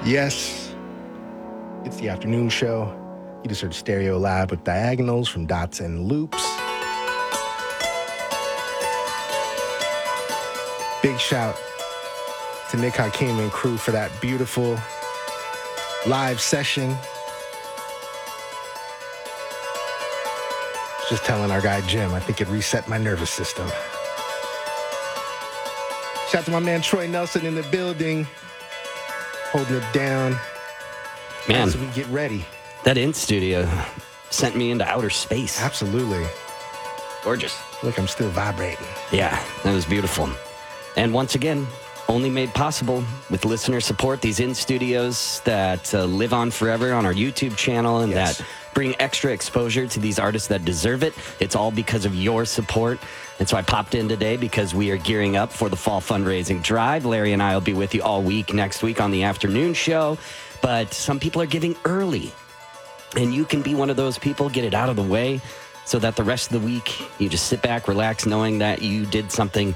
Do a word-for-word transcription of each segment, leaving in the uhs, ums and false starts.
Yes, it's the afternoon show. You just heard Stereo Lab with Diagonals from Dots and Loops. Big shout to Nick Hakim and crew for that beautiful live session. Just telling our guy Jim, I think it reset my nervous system. Shout out to my man Troy Nelson in the building, holding it down. Man, as we get ready. That in studio sent me into outer space. Absolutely. Gorgeous. Look, I'm still vibrating. Yeah, that was beautiful. And once again, only made possible with listener support. These in studios that uh, live on forever on our YouTube channel and Yes. that bring extra exposure to these artists that deserve it. It's all because of your support. And so I popped in today because we are gearing up for the fall fundraising drive. Larry and I will be with you all week next week on the afternoon show. But some people are giving early. And you can be one of those people, get it out of the way so that the rest of the week you just sit back, relax, knowing that you did something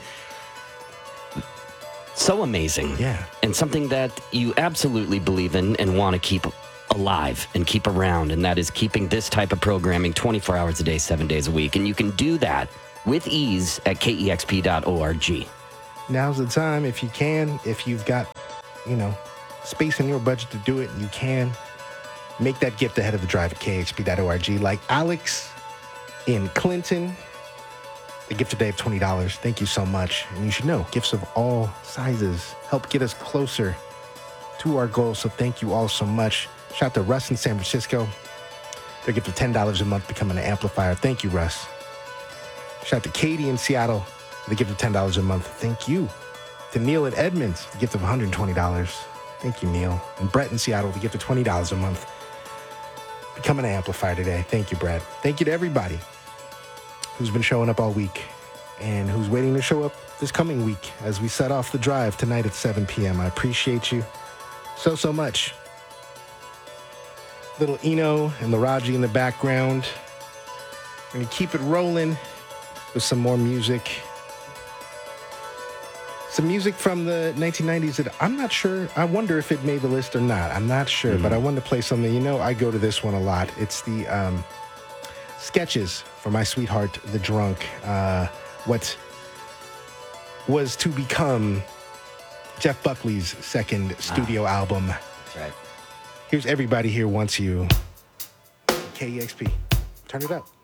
so amazing. Yeah. And something that you absolutely believe in and want to keep alive and keep around. And that is keeping this type of programming twenty-four hours a day, seven days a week. And you can do that with ease at K E X P dot org. Now's the time, if you can, if you've got, you know, space in your budget to do it, and you can, make that gift ahead of the drive at K E X P dot org. Like Alex in Clinton, the gift today of twenty dollars. Thank you so much. And you should know, gifts of all sizes help get us closer to our goal. So thank you all so much. Shout out to Russ in San Francisco. Their gift of ten dollars a month, becoming an amplifier. Thank you, Russ. Shout out to Katie in Seattle, the gift of ten dollars a month. Thank you. To Neil in Edmonds, the gift of one hundred twenty dollars. Thank you, Neil. And Brett in Seattle, the gift of twenty dollars a month. Becoming an amplifier today. Thank you, Brett. Thank you to everybody who's been showing up all week and who's waiting to show up this coming week as we set off the drive tonight at seven p.m. I appreciate you so, so much. Little Eno and Laraji in the background. We're going to keep it rolling with some more music. Some music from the nineteen nineties that I'm not sure, I wonder if it made the list or not. I'm not sure, mm-hmm. but I wanted to play something. You know, I go to this one a lot. It's the um, Sketches for My Sweetheart, the Drunk. Uh, what was to become Jeff Buckley's second studio ah, album. That's right. Here's Everybody Here Wants You. K E X P. Turn it up.